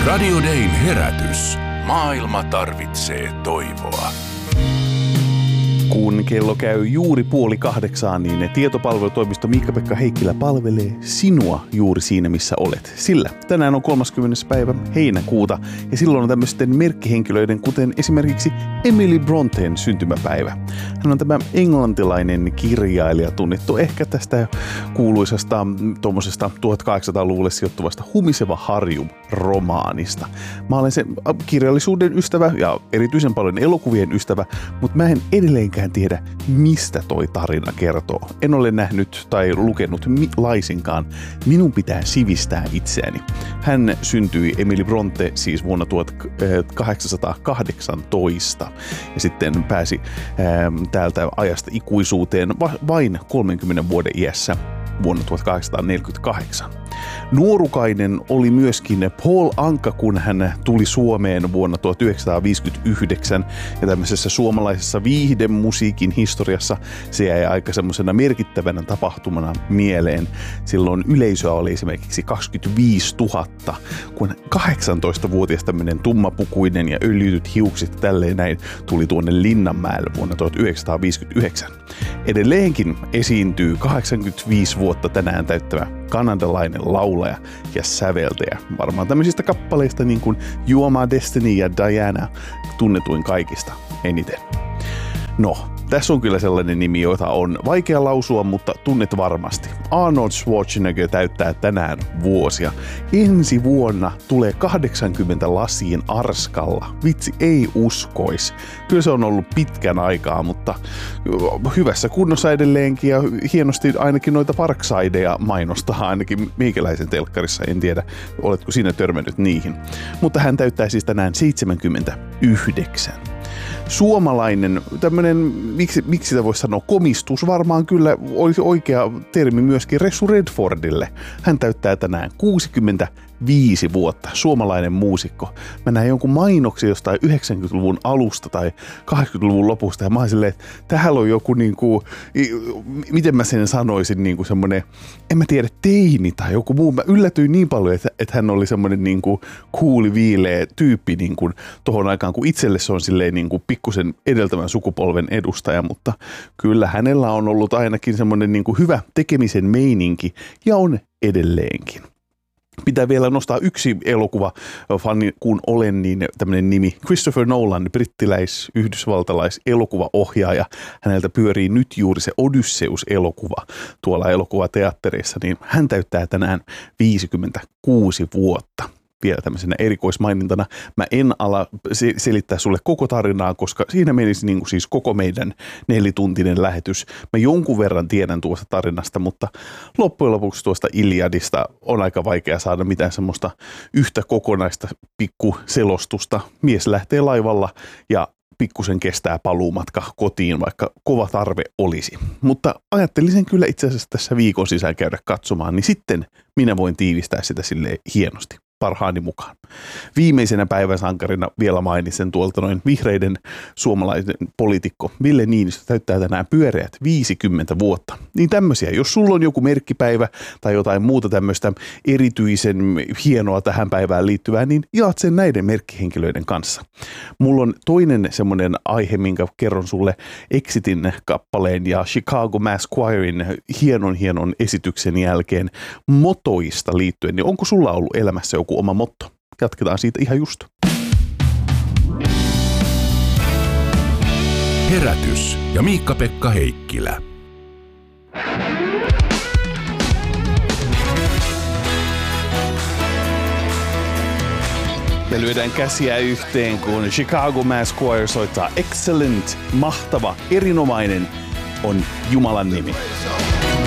Radio Dayn herätys. Maailma tarvitsee toivoa. Kun kello käy juuri 7:30, niin tietopalvelutoimisto Miikka-Pekka Heikkilä palvelee sinua juuri siinä, missä olet. Sillä tänään on 30. päivä heinäkuuta ja silloin on tämmöisten merkkihenkilöiden, kuten esimerkiksi Emily Bronteen syntymäpäivä. Hän on tämä englantilainen kirjailija, tunnettu ehkä tästä kuuluisasta tuommoisesta 1800-luvulle sijoittuvasta Humiseva harju-romaanista. Mä olen se kirjallisuuden ystävä ja erityisen paljon elokuvien ystävä, mutta mä en edelleenkään tiedä, mistä toi tarina kertoo. En ole nähnyt tai lukenut laisinkaan. Minun pitää sivistää itseäni. Hän syntyi, Emily Bronte, siis vuonna 1818 ja sitten pääsi täältä ajasta ikuisuuteen vain 30 vuoden iässä vuonna 1848. Nuorukainen oli myöskin Paul Anka, kun hän tuli Suomeen vuonna 1959 ja tämmöisessä suomalaisessa viihdemusiikin historiassa se jäi aika semmoisena merkittävänä tapahtumana mieleen. Silloin yleisöä oli esimerkiksi 25 000, kun 18-vuotias tämmöinen tummapukuinen ja öljytyt hiukset tälleen näin tuli tuonne Linnanmäelle vuonna 1959. Edelleenkin esiintyy 85 vuotta tänään täyttävä kanadalainen laulaja ja säveltäjä. Varmaan tämmöisistä kappaleista niin kuin You Are My Destiny ja Diana tunnetuin kaikista eniten. No, tässä on kyllä sellainen nimi, jota on vaikea lausua, mutta tunnet varmasti. Arnold Schwarzenegger täyttää tänään vuosia. Ensi vuonna tulee 80 lasiin Arskalla. Vitsi, ei uskois. Kyllä se on ollut pitkän aikaa, mutta hyvässä kunnossa edelleenkin ja hienosti ainakin noita Parksideja mainostaa ainakin meikäläisen telkkarissa. En tiedä, oletko sinä törmännyt niihin. Mutta hän täyttää siis tänään 79. Suomalainen, tämmöinen, miksi sitä voisi sanoa, komistus varmaan kyllä olisi oikea termi myöskin Ressu Redfordille. Hän täyttää tänään 65 vuotta, suomalainen muusikko. Mä näin jonkun mainoksen jostain 90-luvun alusta tai 80-luvun lopusta ja mä olin silleen, että täällä on joku niinku, miten mä sen sanoisin, niinku semmoinen, en mä tiedä, teini tai joku muu. Mä yllätyin niin paljon, että hän oli semmoinen niinku cool, viileä tyyppi niinku tohon aikaan, kun itselle se on silleen niinku pikkusen edeltävän sukupolven edustaja, mutta kyllä hänellä on ollut ainakin semmoinen niinku hyvä tekemisen meininki ja on edelleenkin. Pitää vielä nostaa yksi elokuva-fani, kun olen, niin tämmöinen nimi Christopher Nolan, brittiläis-yhdysvaltalais elokuvaohjaaja. Häneltä pyörii nyt juuri se Odysseus-elokuva tuolla elokuvateattereissa, niin hän täyttää tänään 56 vuotta. Vielä tämmöisenä erikoismainintana. Mä en ala selittää sulle koko tarinaa, koska siinä menisi niin kuin siis koko meidän 4-tuntinen lähetys. Mä jonkun verran tiedän tuosta tarinasta, mutta loppujen lopuksi tuosta Iliadista on aika vaikea saada mitään semmoista yhtä kokonaista pikkuselostusta. Mies lähtee laivalla ja pikkusen kestää paluumatka kotiin, vaikka kova tarve olisi. Mutta ajattelisin kyllä itse asiassa tässä viikon sisään käydä katsomaan, niin sitten minä voin tiivistää sitä silleen hienosti. Parhaani mukaan. Viimeisenä päivän sankarina vielä mainitsen tuolta noin vihreiden suomalaisen poliitikko Ville Niinistö täyttää tänään pyöreät 50 vuotta. Niin tämmöisiä, jos sulla on joku merkkipäivä tai jotain muuta tämmöistä erityisen hienoa tähän päivään liittyvää, niin jaat sen näiden merkkihenkilöiden kanssa. Mulla on toinen semmoinen aihe, minkä kerron sulle Exitin kappaleen ja Chicago Mass Choirin hienon esityksen jälkeen motoista liittyen. Niin onko sulla ollut elämässä joku oma motto? Jatketaan siitä ihan just. Herätys ja Miikka-Pekka Heikkilä. Ja lyödään käsiä yhteen, kun Chicago Mass Choir soittaa Excellent, mahtava, erinomainen on Jumalan nimi.